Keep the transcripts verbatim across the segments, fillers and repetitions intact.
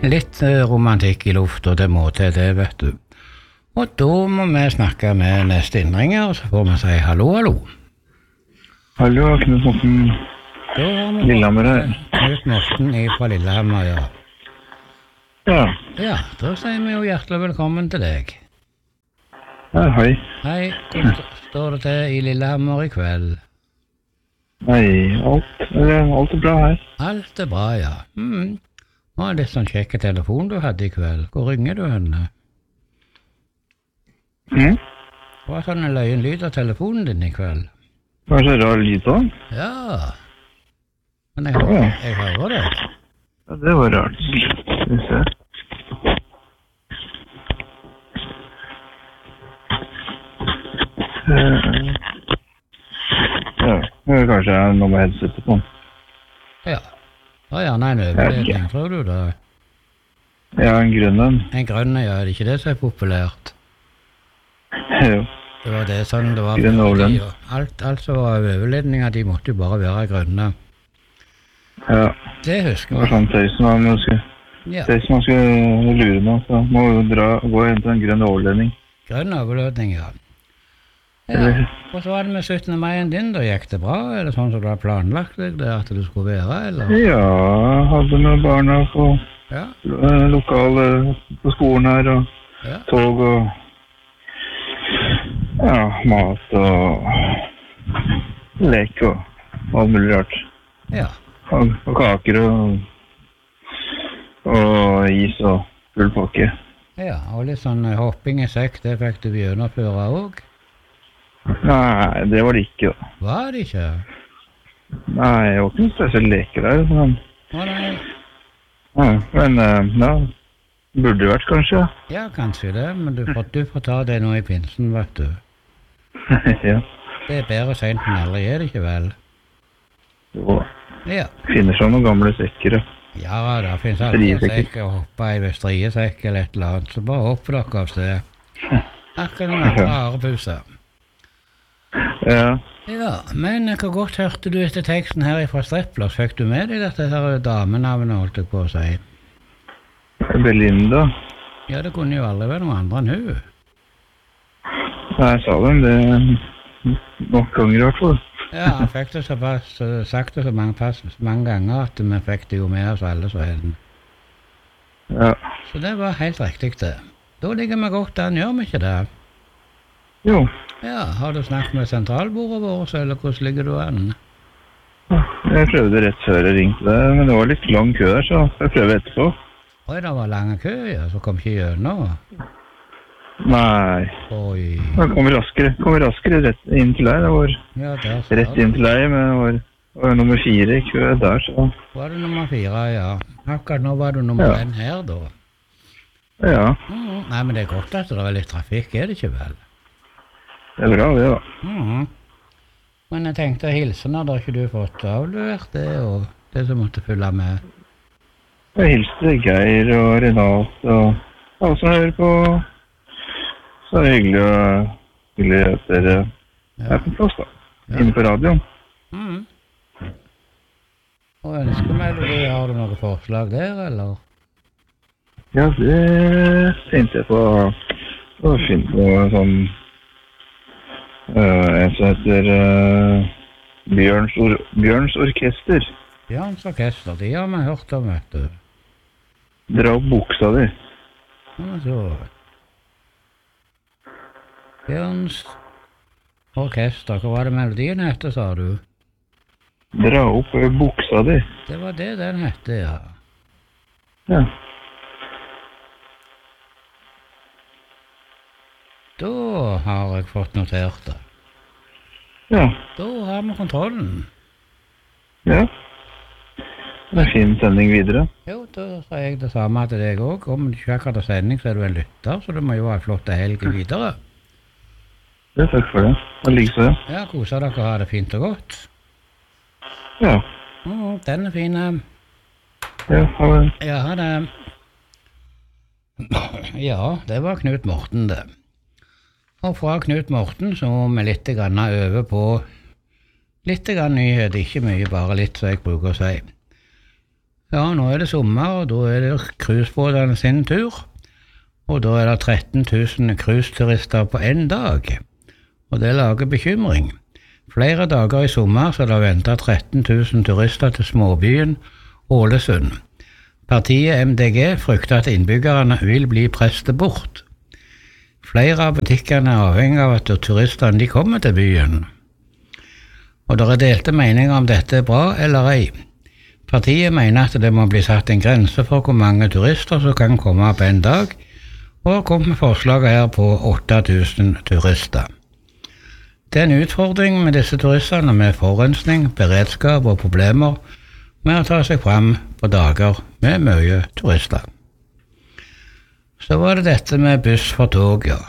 litt eh, romantikk i lufta, det må til det, vet du. Og da må vi snakke med neste innringer, og så får vi si hallo, hallo. Hallo, Knut Morten. Da har vi Lillehammer her. Knut Morten fra Lillehammer, ja. Ja. Ja, da sier vi jo hjertelig velkommen til deg. Ja, hei. Hei, hvordan står det til i Lillehammer i kveld? Nei, alt, eller, alt er bra her. Alt er bra, ja. Mm. Nå er det litt sånn kjekke telefon du hadde i kveld. Hvor ringer du henne? Mm? Det var sånn en løyen lyd av telefonen din i kveld. Hva er så rar lyd da? Ja. Men jeg, Ja. jeg hører deg. Ja, det var rart. Skal vi se. Uh, ja, det er kanskje jeg nå må headsetet på. Ja. Det er gjerne en overledning, tror du det? Ja, en grønn en. En grønn, ja, er det ikke det som er populært? Jo. Det var det sånn det var. Grønn overledning. Alt, alt som var overledninger, de måtte jo bare være grønne. Ja. Det husker Det var vi. sånn tøys man skulle, Ja, tøys man skulle lure nå, så må jo dra, gå og hente en grønn overledning. grønn overledning, ja. Ja, Eller- hvordan var det med syttende mai din da? Gikk det bra? Er det sånn som du har planlagt deg det at du skulle være, eller? Ja, hadde med barna på Ja, eh, lokale på skolen her, og ja. tog og ja, mat og lek og alt mulig rart. Ja, Og, og kaker og, og is og full pakke. ja, og litt sånn eh, hopping i sekk, det fikk du gjennomføre også. Nei, det var det ikke da. Var det ikke? Nei, jeg var ikke noen spesiell leker der. Men, Å nei, ja, men eh, ja, burde det vært kanskje. ja, kanskje det, men du får, du får ta det nå i pinsen, vet du. Ja, Det er bedre sent enn aldri, er det ikke vel? jo, Ja. finner seg noen gamle sekker. Ja, det finnes alltid en Striesekk. sekk å hoppe i ved striesekk eller et eller annet, så bare hopp dere av sted. Akkurat noen andre harepuser. Ja, Ja, men hvor godt hørte du etter teksten her fra Streplers? Fikk du med deg dette her damenavnet, holdt jeg på å si? Belinda. Ja, det kunne jo aldri være noen andre enn hun. Nei, jeg sa dem det nok ganger i hvert fall. Ja, han fikk det såpass, eh, sagt det så mange, pass, så mange ganger at vi fikk det jo med oss alle så helden. Ja, Så det var helt riktig det. Da ligger vi godt an, gjør vi ikke det? jo. Ja, har du snakket med sentralbordet vårt, eller hvordan ligger du an? Jeg prøvde rett før jeg ringte deg, men det var litt lang kø der, så jeg prøver etterpå. Oi, det var lange køer, så kom ikke gjennom. Nei, Oi, jeg kom raskere, kom raskere rett inn til deg. Det var ja, der står rett det. inn til deg, men det var, det var nummer fire i kø der, så Var det nummer fire, ja. Akkurat nå var du nummer Ja. en her, da. ja, Mhm. Nei, men det er godt at det er litt trafikk, er det ikke vel? det er bra det da. Mhm. Men jeg tenkte hilsen hadde ikke du fått avlevert det, og det som måtte følge med. Jeg hilste Geir og Renat og alle som hører på. Så er det hyggelig, å, hyggelig at dere Ja. er på plass da, Ja. inne på radioen. Mhm. Og ønskemelodi, har du noe forslag der, eller? Ja, det tenkte jeg på å finne på sånn uh, en som heter uh, Bjørns, Or Bjørns Orkester. Bjørns Orkester, de har vi hørt om, vet du. Dra opp buksa di. Ja, så. Bjørns Orkester, hva var det melodien hette, sa du? Dra opp buksa di. Det var det den hette, ja. Ja. Da har jeg fått notert det. Ja. Da har vi kontrollen. Ja. Det er fin sending videre. Jo, da sier jeg det samme til deg også. Om du ikke akkurat har sending, så er du en lytter, så det må jo være flott helg videre. Ja, takk for det. Og likeså, ja. Ja, koser dere og ha det fint og godt. Ja. Mm, den er fin. Ja, ha det. Ja, ha det. Ja, det var Knut Morten, det. Og fra Knut Morten så må vi litt grann over på litt grann nyhet, ikke mye, bare litt, så jeg bruker å si. Ja, nå er det sommer, og da er det cruisebåtene sin tur. Og da er det tretten tusen cruiseturister på en dag. Og det lager bekymring. Flere dager i sommer så er det ventet tretten tusen turister til småbyen Ålesund. Partiet M D G frykter at innbyggerne vil bli presset bort. Flere av butikkene er avhengig av at turistene de kommer til byen. Og det er delte meninger om dette er bra eller ei. Partiet mener at det må bli satt en grense for hvor mange turister som kan komme på en dag, og har kommet med forslaget her på åtte tusen turister. Det er en utfordring med disse turistene med forurensning, beredskap og problemer med å ta seg fram på dager med mye turister. Så var det dette med buss for tog, ja.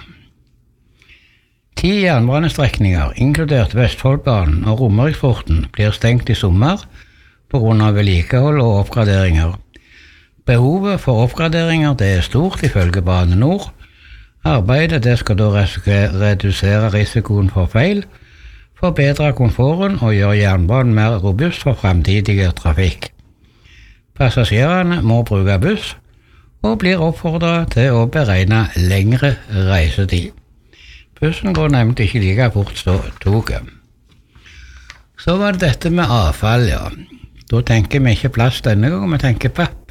Ti jernbanestrekninger, inkludert Vestfoldbanen og Romeriksporten, blir stengt i sommer på grunn av vedlikehold og oppgraderinger. Behovet for oppgraderinger det er stort ifølge Bane Nor. Arbeidet det skal da redusere risikoen for feil, forbedre komforten og gjøre jernbanen mer robust for fremtidige trafikk. Passasjerene må bruke buss, og blir oppfordret til å beregne lengre reisetid. Bussen går nemlig ikke like fort som toget. Så var det dette med avfall, ja. Da tenker vi ikke plast denne gangen, vi tenker papp.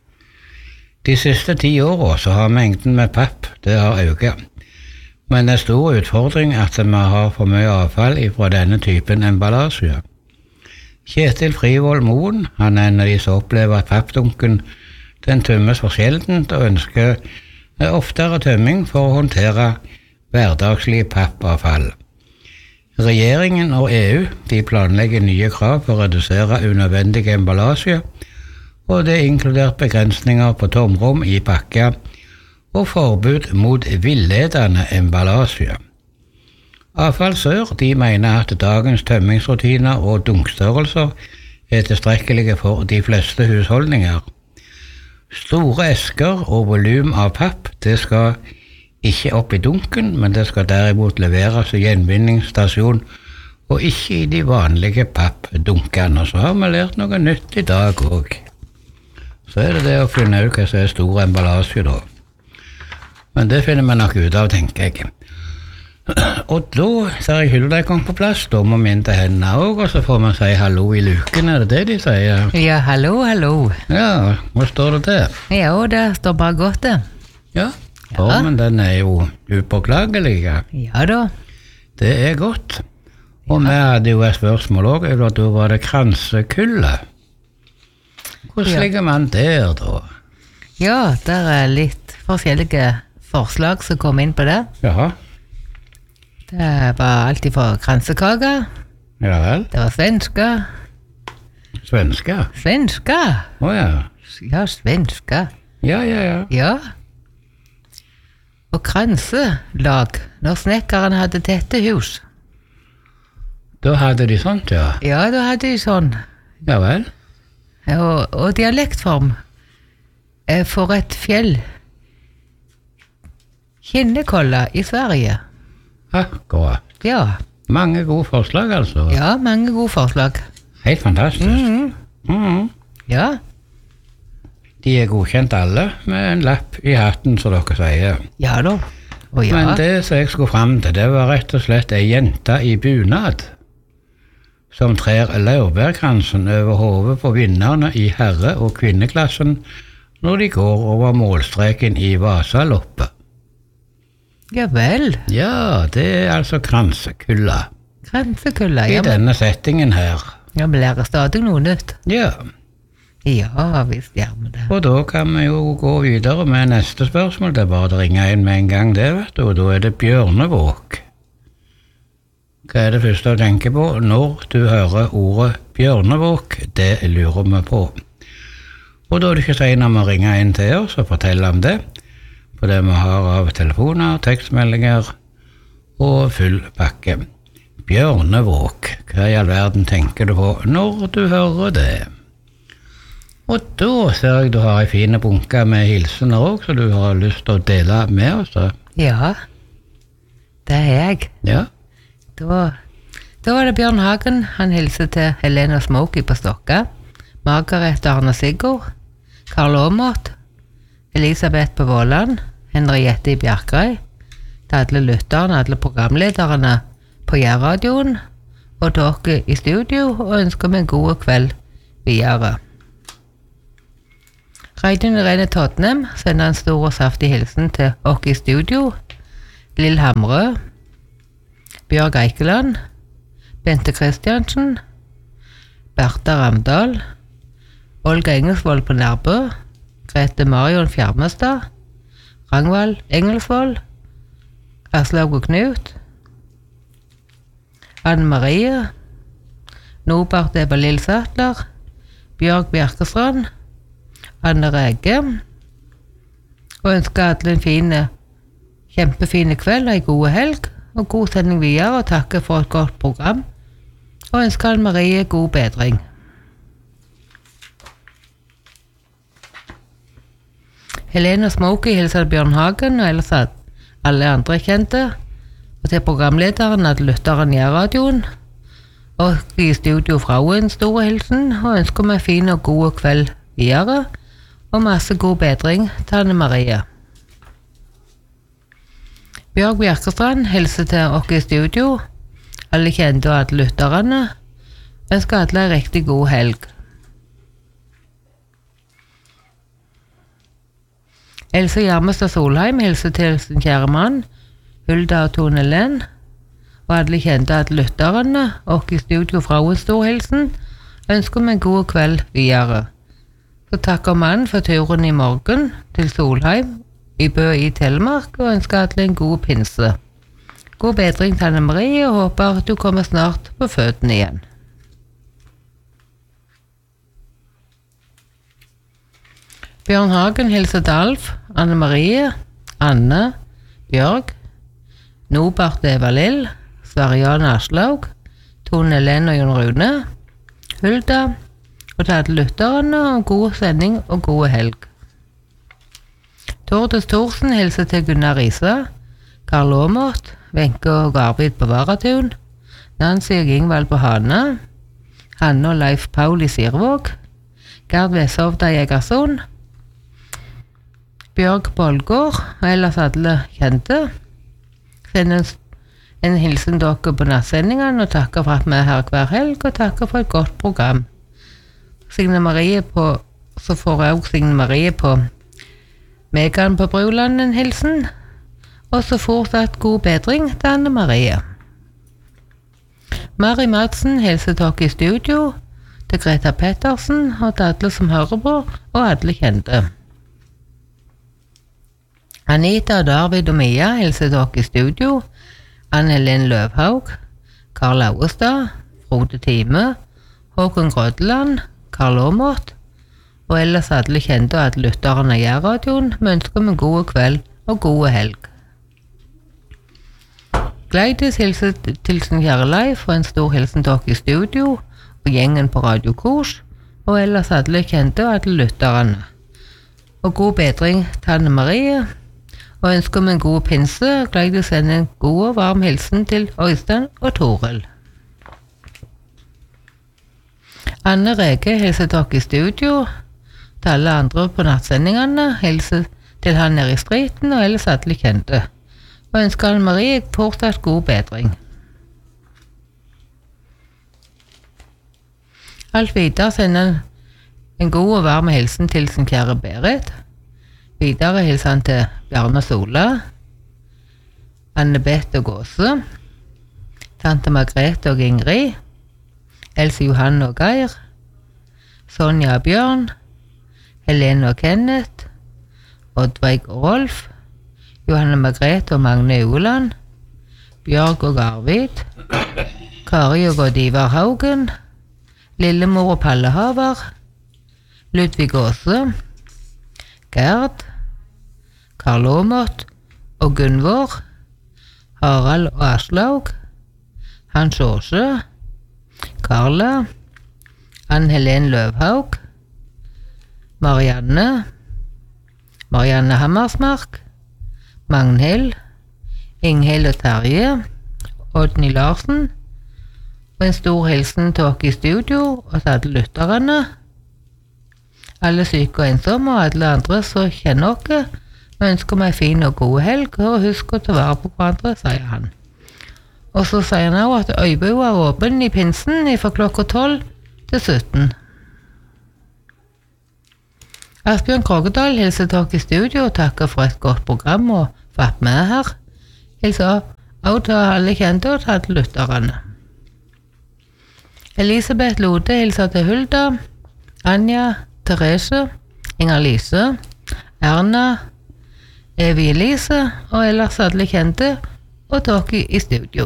De siste ti årene så har mengden med papp, det har økt. Men det er stor utfordring at vi har for mye avfall fra denne typen emballasje. Kjetil Frivold Moen, han er en av de som opplever at pappdunken den tømmes for sjeldent og ønsker oftere tømming for å håndtere hverdagslig pappavfall. Regjeringen og E U de planlegger nye krav for å redusere unødvendig emballasje, og det er inkludert begrensninger på tomrom i pakker og forbud mot villedende emballasje. Avfall Sør de mener at dagens tømmingsrutiner og dunkstørrelser er tilstrekkelige for de fleste husholdninger. Store esker og volum av papp det skal ikke opp i dunken, men det skal derimot leveres i gjenvinningsstasjon og ikke i de vanlige pappdunkene. Så har vi lært noe nytt i dag også. Så er det det å finne ut hva som er stor emballasje da. Men det finner vi nok ut av, tenker jeg. Og da ser jeg Hulda kom på plass, da må vi inn til henne også, og så får man si hallo i luken, er det det de sier? Ja, hallo, hallo. Ja, hva står det til? Ja, det står bare godt det. Ja, formen den er jo upåklagelig. Ja da. Det er godt. Og vi hadde jo et spørsmål også, eller da var det kransekullet. Hvordan Ja. ligger man der da? Ja, der er litt forskjellige forslag som kom inn på det. Jaha, Det var alt fra kransekake, ja vel. det var svenska, Svenska? svenska, Åja, ja, svenska, ja, ja, ja. ja. Og kranselag, når snekkeren hadde tette hus. Da hadde de sånt, ja. Ja, da hadde de sånn. Ja vel. Og, og dialektform eh, for et fjell. Kinnekolla i Sverige. Akkurat. Ja, Mange gode forslag, altså. ja, mange gode forslag. Helt fantastisk. Mhm. Mhm. Ja, De er godkjent alle, med en lapp i hatten, som dere sier. ja da. Og ja, Men det som jeg skulle frem til, det var rett og slett ei jente i bunad, som trer laurbærkransen over hodet på vinnerne i herre- og kvinneklassen når de går over målstreken i Vasaloppet. ja vel. Ja, det er altså kransekulla Kransekulla, i ja, men, denne settingen her. ja, vi lærer stadig noe nytt. Ja, Ja, visst gjør vi det. og da kan vi jo gå videre med neste spørsmål. Det er bare å ringe inn med en gang det, vet du, og da er det bjørnevåk. Hva er det første å tenke på når du hører ordet bjørnevåk? Det lurer vi på. Og da er det ikke sent om å ringe inn til oss og fortelle om det, på det vi har av telefoner, tekstmeldinger og full pakke. Bjørnevåk, hva i all verden tenker du på når du hører det? Og da ser jeg du har en fin bunke med hilsener også, så du har lyst til å dele med oss da. Ja, det er jeg. Ja, Da, da var det Bjørn Hagen. Han hilser til Helena Smokey på Stokka. Margaret Arne Sigurd, Karl Aamodt, Elisabeth på Våland, Henriette i Bjerkrei, til alle lytterne, alle programlederne på Jærradioen, og dere i studio, og ønsker meg en god kveld videre. Reidun Irene Todnem sender en stor og saftig hilsen til oss i studio, Lill Hamrø, Bjørg Eikeland, Bente Kristiansen, Bertha Ramdal, Olga Engelsvold på Nærbø, Grete Marion Fjermestad, Rangvald Engelsvold, Aslaug og Knut, Anne Marie, Nobart Eva Lill Sattler, Bjørg Bjerkestrand, Anne Rege, og ønsker alle en fine, kjempefine kveld, en god helg, og god sending videre, og takker for et godt program, og ønsker Anne Marie god bedring. Helene Smokey hilser Bjørn Hagen, og ellers alle andre kjente, og til programlederen at lytteren i radioen, og i studio fra en stor hilsen, og ønsker meg fin og god kveld videre, og masse god bedring til Anne Marie. Bjørg Bjerkestrand hilser til oss i studio, alle kjente og alle lytterne, ønsker alle en riktig god helg. Else Gjermestad Solheim hilser til sin kjære mann, Hulda og Tone Len, og alle kjente at lytterne, og i studio fra en stor hilsen, ønsker meg en god kveld videre. Så takker mannen for turen i morgen til Solheim i Bø i Telemark, og ønsker alle en god pinse. God bedring til Anne Marie, og håper du kommer snart på føttene igjen. Bjørn Hagen hilser til Alf, Anne Marie, Anne, Bjørg, Nobart Eva Lill, Svariane Aslaug, Tone Len og Jon Rune, Hulda, og til alle lytterne, og god sending og god helg. Tordes Thorsen hilser til Gunnar Risa, Karl Aamodt, Wenche og Arvid på Varatun, Nancy og Ingvald på Hana, Hanne og Leif Paul i Sirvåg, Gerd Veshovda i Egersund, Bjørg Bolgård, og ellers alle kjente. Send en, en hilsen dere på nattsendingen, og takker for at vi er her hver helg, og takker for et godt program. Signe Marie på, så får jeg også Signe Marie på Megan på Bruland en hilsen, og så fortsatt god bedring til Anne Marie. Mari Madsen hilser dere i studio, til Greta Pettersen, og til alle som hører på, og alle kjente. Anita, David og Mia hilser dere i studio, Anne-Helene Løvhaug, Karl Auestad, Frode Time, Håkon Grødland, Karl Aamodt, og ellers alle kjente og alle lytterne i radioen, vi ønsker med god kveld og god helg. Gleidis hilser til sin kjære Leif, og en stor hilsen til dere i studio, og gjengen på Radio Kors, og ellers alle kjente og alle lytterne. Og god bedring til Anne Marie, og ønsker med en god pinse, og Gleidis sender en god og varm hilsen til Øystein og Toril. Anne Rege hilser dere i studio, til alle andre på nattsendingene, hilser til han nede i striten, og ellers alle kjente, og ønsker Anne Marie fortsatt god bedring. Alf Vidar sender en god og varm hilsen til sin kjære Berit. Videre hilser han til Bjarne Sola, Anne-Beth og Gåse, tante Margrethe og Ingrid, Else Johanne og Geir, Sonja og Bjørn, Helene og Kenneth, Oddveig og Rolf, Johanne Margrethe og Magne Uland, Bjørg og Arvid, Kari og Godivar Haugen, Lillemor og Palle Havar, Ludvig Åse, Gerd, Karl Aamodt og Gunvor, Harald og Aslaug, Hans Åse, Karla, Ann-Helene Løvhaug, Marianne, Marianne Hammersmark, Magnhild, Inghild og Terje, Odny Larsen, og en stor hilsen til dere i studio og til alle lytterne, alle syke og ensomme, og alle andre som kjenner dere. Vi ønsker meg en fin og god helg, og husk å ta vare på hverandre, sier han. Og så sier han også at Øybo er åpen i pinsen fra klokka tolv til sytten. Asbjørn Krogedal hilser dere i studio og takker for et godt program og for at vi er her. Hilser også til alle kjente og til alle lytterne. Elisabeth Lode hilser til Hulda, Anja, Therese, Inger-Lise, Erna, Evie-Lise og ellers alle kjente og dere i studio.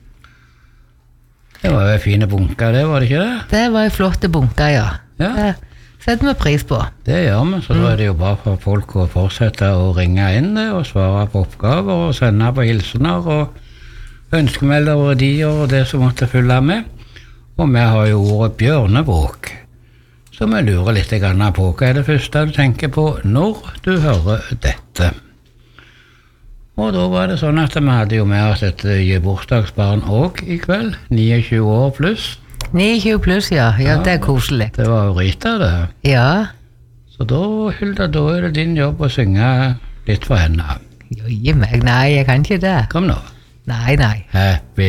Det var jo en fine bunker, det var det ikke det? Det var en flotte bunker, ja. Ja. Det setter vi pris på. Det gjør vi, så mm. da er det jo bare for folk å fortsette å ringe inn det, og svare på oppgaver, og sende på hilsener, og ønskemelder og verdier, og det som måtte følge med. Og vi har jo ordet bjørnebråk, så vi lurer litt grann på hva er det første du tenker på når du hører dette. Og da var det sånn at vi hadde jo med oss et gebursdagsbarn også i kveld, tjueni år pluss. tjueni pluss, ja. Ja, det er koselig. Det var jo Rita, det. Ja. Så da, Hulda, da er det din jobb å synge litt for henne. Jo, gi meg. Nei, jeg kan ikke det. Kom nå. Nei, nei. Happy